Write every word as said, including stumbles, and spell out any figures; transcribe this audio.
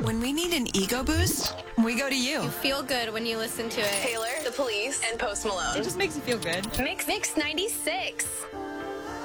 When we need an ego boost, we go to you. You feel good when you listen to it. Taylor, The Police, and Post Malone. It just makes you feel good. Mix Mix ninety-six.